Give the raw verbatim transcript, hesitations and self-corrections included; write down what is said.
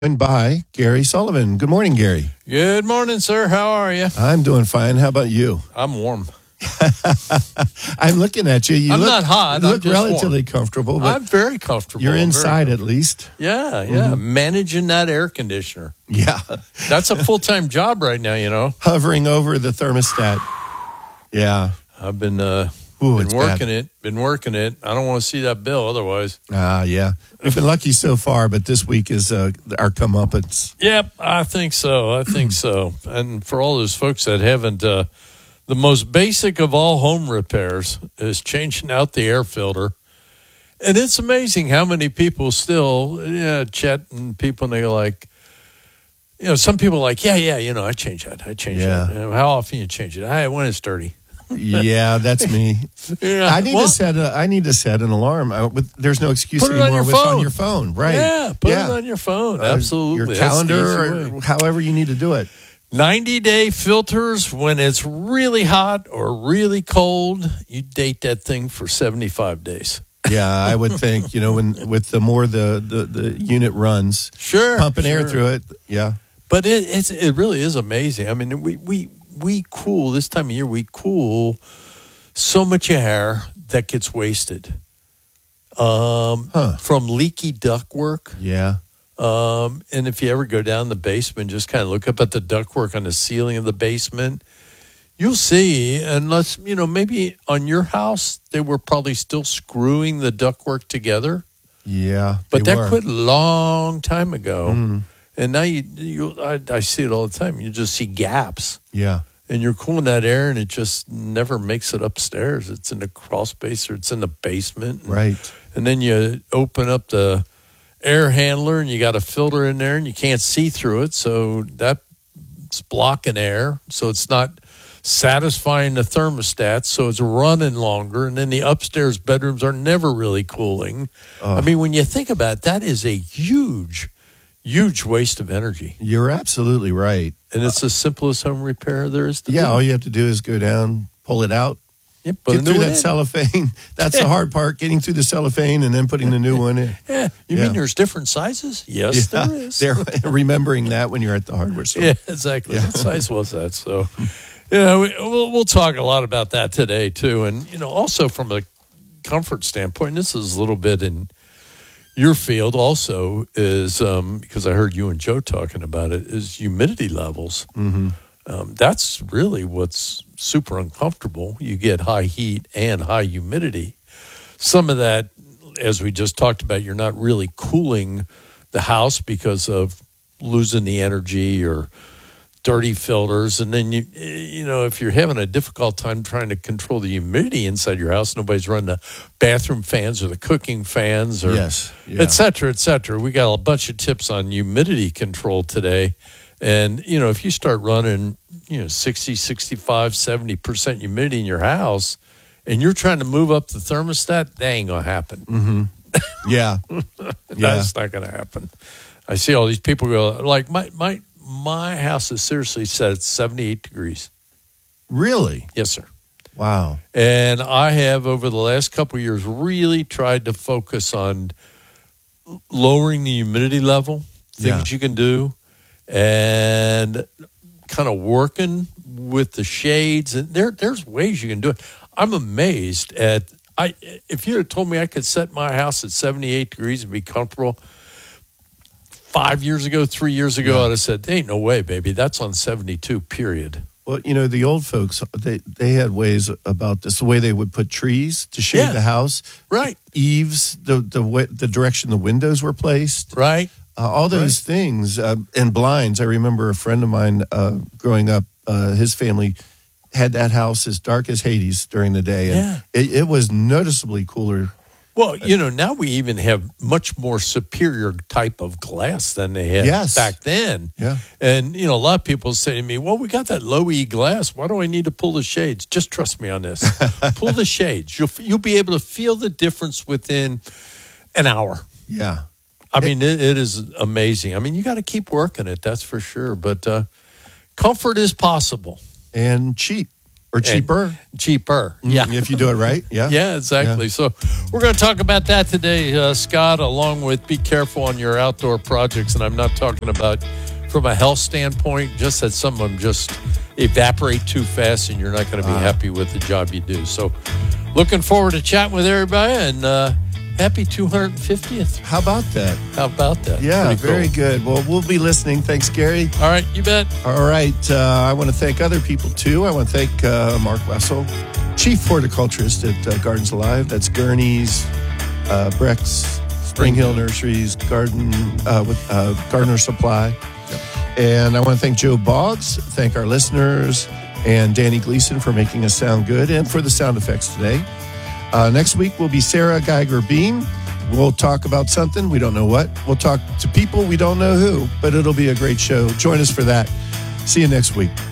And by Gary Sullivan. Good morning, Gary. Good morning, sir. How are you? I'm doing fine. How about you? I'm warm. I'm looking at you. You I'm look, not hot. You I'm look just relatively warm. comfortable. But I'm very comfortable. You're I'm inside very at least. Yeah, yeah. Mm-hmm. Managing that air conditioner. Yeah. That's a full-time job right now, you know. Hovering over the thermostat. Yeah. I've been uh, Ooh, been it's working bad. it. Been working it. I don't want to see that bill otherwise. Ah, uh, yeah. We've been lucky so far, but this week is uh, our comeuppance. Yep, I think so. I think so. And for all those folks that haven't, uh, the most basic of all home repairs is changing out the air filter. And it's amazing how many people still, yeah, Chet and people, and they're like, you know, some people are like, yeah, yeah, you know, I change that. I change Yeah. that. You know, how often you change it? I, when it's dirty. Yeah, that's me. Yeah. I need Well, to set a. I need to set an alarm. I, with, there's no excuse Put it on anymore your with phone. on your phone, right? Yeah, put yeah. it on your phone. Uh, Absolutely. your That's the calendar, easy way. or however you need to do it. ninety-day filters when it's really hot or really cold. You date that thing for seventy-five days. Yeah, I would think, you know, when with the more the, the, the unit runs, Sure. pumping air sure. through it. Yeah. But it it's, it really is amazing. I mean, we, we, we cool, this time of year, we cool so much air that gets wasted um, Huh. from leaky ductwork. Yeah. Um, and if you ever go down the basement, just kind of look up at the ductwork on the ceiling of the basement, you'll see, unless, you know, maybe on your house, they were probably still screwing the ductwork together. Yeah. But they that were. quit a long time ago. Mhm. And now you, you I, I see it all the time. You just see gaps. Yeah. And you're cooling that air, and it just never makes it upstairs. It's in the crawl space or it's in the basement. And, Right. and then you open up the air handler, and you got a filter in there, and you can't see through it. So that's blocking air. So it's not satisfying the thermostat. So it's running longer. And then the upstairs bedrooms are never really cooling. Oh. I mean, when you think about it, that is a huge, huge waste of energy. You're absolutely right. And it's the simplest home repair there is to Yeah, do. all you have to do is go down, pull it out, Yeah, put get a through new that one in. cellophane. That's the hard part, getting through the cellophane and then putting the new one in. Yeah, you Yeah. mean there's different sizes? Yes, Yeah, there is. They're remembering that when you're at the hardware store. Yeah, exactly. What size was that? So, you know, we, we'll we'll talk a lot about that today too, and you know, also from a comfort standpoint, this is a little bit in your field. Also, is um, because I heard you and Joe talking about it, is humidity levels. Mm-hmm. Um, that's really what's super uncomfortable. You get high heat and high humidity. Some of that, as we just talked about, you're not really cooling the house because of losing the energy or dirty filters. And then, you you know, if you're having a difficult time trying to control the humidity inside your house, nobody's running the bathroom fans or the cooking fans or Yes. Yeah. et cetera, et cetera. We got a bunch of tips on humidity control today. And, you know, if you start running, you know, sixty, sixty-five, seventy percent humidity in your house and you're trying to move up the thermostat, that ain't going to happen. Mm-hmm. Yeah. Yeah. That's not going to happen. I see all these people go, like, my, my, my house is seriously set at seventy-eight degrees. Really? Yes, sir. Wow. And I have, over the last couple of years, really tried to focus on lowering the humidity level, things Yeah. you can do, and kind of working with the shades. And there, there's ways you can do it. I'm amazed at, I. if you had told me I could set my house at seventy-eight degrees and be comfortable five years ago, three years ago, Yeah. I'd have said, ain't no way, baby. That's on seventy-two, period. Well, you know, the old folks, they, they had ways about this, the way they would put trees to shade Yeah. the house. Right, Eaves, the the way, the direction the windows were placed. right. Uh, all those things. Uh, and blinds. I remember a friend of mine uh, growing up, uh, his family had that house as dark as Hades during the day. And Yeah. it, it was noticeably cooler. Well, you know, now we even have much more superior type of glass than they had Yes. back then. Yeah. And, you know, a lot of people say to me, well, we got that low E glass. Why do I need to pull the shades? Just trust me on this. Pull the shades. You'll, you'll be able to feel the difference within an hour. Yeah. I mean, it, it is amazing. I mean, you got to keep working it, that's for sure. But uh, comfort is possible. And cheap. Or cheaper. And cheaper. Yeah. If you do it right. Yeah. Yeah, exactly. Yeah. So we're going to talk about that today, uh, Scott, along with be careful on your outdoor projects. And I'm not talking about from a health standpoint, just that some of them just evaporate too fast and you're not going to be uh, happy with the job you do. So looking forward to chatting with everybody, and uh, happy two hundred fiftieth. How about that? How about that? Yeah, Pretty very cool. good. Well, we'll be listening. Thanks, Gary. All right, you bet. All right. Uh, I want to thank other people, too. I want to thank uh, Mark Wessel, Chief Horticulturist at uh, Gardens Alive. That's Gurney's, uh, Breck's, Spring Hill Nurseries, Garden uh, with uh, Gardener Supply. Yep. And I want to thank Joe Boggs, thank our listeners, and Danny Gleason for making us sound good, and for the sound effects today. Uh, next week will be Sarah Geiger-Beam. We'll talk about something. We don't know what. We'll talk to people. We don't know who, but it'll be a great show. Join us for that. See you next week.